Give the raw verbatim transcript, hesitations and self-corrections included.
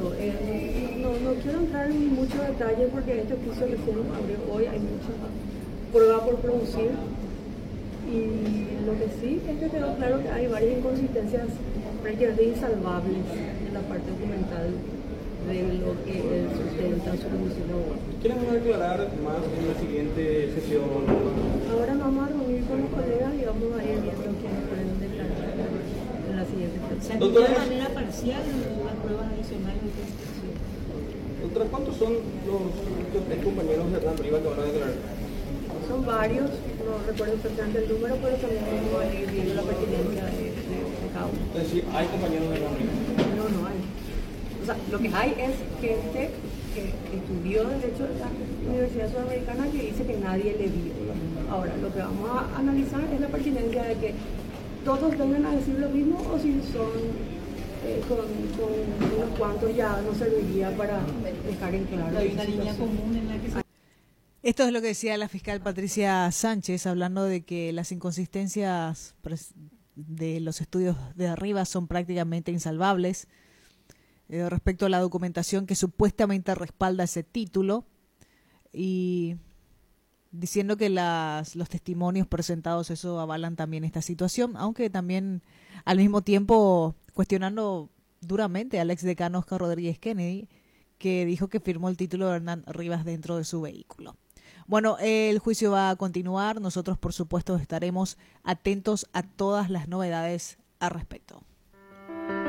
claro, eh, no, no quiero entrar en mucho detalle porque este juicio recién abrió hoy, hay mucha prueba por producir. Y lo que sí es que quedó claro que hay varias inconsistencias prácticamente insalvables en la parte documental de lo que él sustenta su condición laboral. ¿Quieren aclarar más en la siguiente sesión? Ahora nos vamos a reunir con los colegas y vamos a ir viendo quiénes pueden declarar en la siguiente sesión. ¿De manera parcial las pruebas adicionales de testimonio? Doctora, ¿cuántos son los, los compañeros de Hernán Rivas que van a declarar? Son varios, no recuerdo exactamente el número, pero también vamos a ir viendo la pertinencia de, de, de cada uno. Es decir, ¿hay compañeros de Hernán Rivas? No, no hay. O sea, lo que hay es gente que estudió Derecho en la Universidad Sudamericana que dice que nadie le vio. Ahora, lo que vamos a analizar es la pertinencia de que todos vengan a decir lo mismo o si son eh, con, con unos cuantos ya no serviría para dejar en claro. Hay una línea común en la que se... Esto es lo que decía la fiscal Patricia Sánchez, hablando de que las inconsistencias de los estudios de arriba son prácticamente insalvables eh, respecto a la documentación que supuestamente respalda ese título, y diciendo que las, los testimonios presentados eso avalan también esta situación, aunque también al mismo tiempo cuestionando duramente al exdecano Oscar Rodríguez Kennedy, que dijo que firmó el título de Hernán Rivas dentro de su vehículo. Bueno, el juicio va a continuar. Nosotros, por supuesto, estaremos atentos a todas las novedades al respecto.